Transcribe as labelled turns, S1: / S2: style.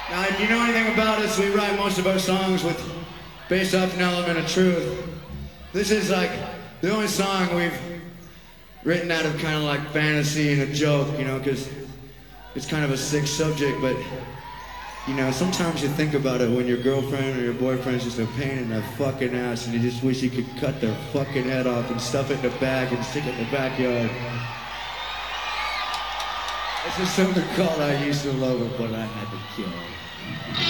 S1: Now, if you know anything about us, we write most of our songs based off an element of truth. This is like the only song we've written out of kind of like fantasy and a joke, you know, because it's kind of a sick subject, but you know, sometimes you think about it when your girlfriend or your boyfriend's just a pain in the fucking ass and you just wish you could cut their fucking head off and stuff it in a bag and stick it in the backyard. This is something called I Used to Love Her, But I Had to Kill Her.